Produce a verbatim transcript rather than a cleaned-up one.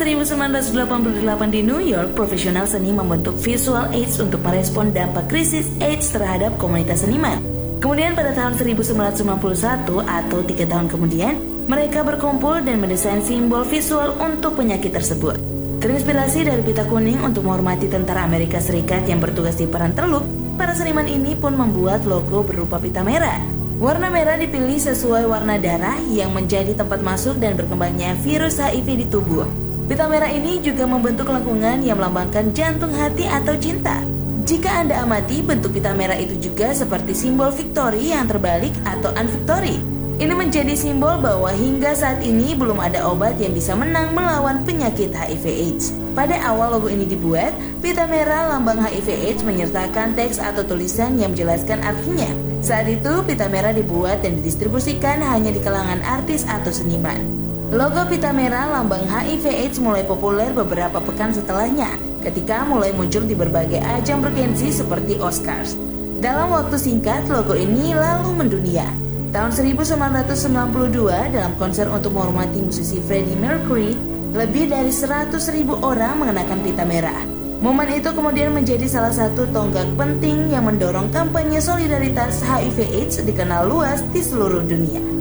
seribu sembilan ratus delapan puluh delapan di New York, profesional seni membentuk Visual AIDS untuk merespon dampak krisis AIDS terhadap komunitas seniman. Kemudian pada tahun seribu sembilan ratus sembilan puluh satu atau tiga tahun kemudian, mereka berkumpul dan mendesain simbol visual untuk penyakit tersebut. Terinspirasi dari pita kuning untuk menghormati tentara Amerika Serikat yang bertugas di Perang Teluk, para seniman ini pun membuat logo berupa pita merah. Warna merah dipilih sesuai warna darah yang menjadi tempat masuk dan berkembangnya virus H I V di tubuh. Pita merah ini juga membentuk lengkungan yang melambangkan jantung hati atau cinta. Jika Anda amati, bentuk pita merah itu juga seperti simbol victory yang terbalik atau unvictory. Ini menjadi simbol bahwa hingga saat ini belum ada obat yang bisa menang melawan penyakit H I V AIDS. Pada awal logo ini dibuat, pita merah lambang H I V AIDS menyertakan teks atau tulisan yang menjelaskan artinya. Saat itu, pita merah dibuat dan didistribusikan hanya di kalangan artis atau seniman. Logo pita merah lambang H I V AIDS mulai populer beberapa pekan setelahnya, ketika mulai muncul di berbagai ajang bergensi seperti Oscars. Dalam waktu singkat, logo ini lalu mendunia. Tahun seribu sembilan ratus sembilan puluh dua, dalam konser untuk menghormati musisi Freddie Mercury, lebih dari seratus ribu orang mengenakan pita merah. Momen itu kemudian menjadi salah satu tonggak penting yang mendorong kampanye solidaritas H I V AIDS dikenal luas di seluruh dunia.